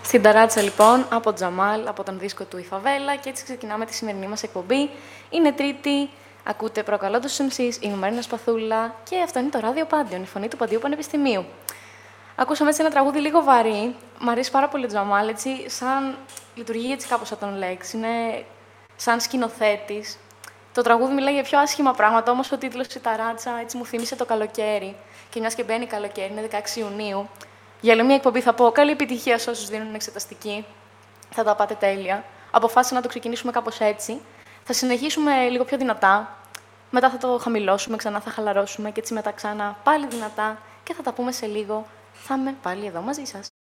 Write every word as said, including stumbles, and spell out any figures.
Στην ταράτσα, λοιπόν, από Τζαμάλ, από τον δίσκο του «Η Φαβέλα», και έτσι ξεκινάμε τη σημερινή μας εκπομπή. Είναι Τρίτη, ακούτε προκαλώ τους εμ σις, είμαι η Μαρίνα Σπαθούλα και αυτό είναι το Ράδιο Πάντιον, η φωνή του Παντίου Πανεπιστημίου. Ακούσαμε έτσι ένα τραγούδι λίγο βαρύ. Μ' αρέσει πάρα πολύ ο Τζαμάλ, έτσι, σαν λειτουργεί έτσι κάπως σαν τον Λέξ. Είναι σαν σκηνοθέτης. Το τραγούδι μιλάει για πιο άσχημα πράγματα, όμως ο τίτλος «Η ταράτσα» έτσι μου θύμισε το καλοκαίρι. Και μιας και μπαίνει καλοκαίρι, είναι δεκαέξι Ιουνίου. Για άλλη μια εκπομπή θα πω καλή επιτυχία σε όσους δίνουν εξεταστική. Θα τα πάτε τέλεια. Αποφάσισα να το ξεκινήσουμε κάπως έτσι. Θα συνεχίσουμε λίγο πιο δυνατά. Μετά θα το χαμηλώσουμε, ξανά θα χαλαρώσουμε και έτσι μετά ξανά πάλι δυνατά. Και θα τα πούμε σε λίγο. Θα είμαι πάλι εδώ μαζί σας.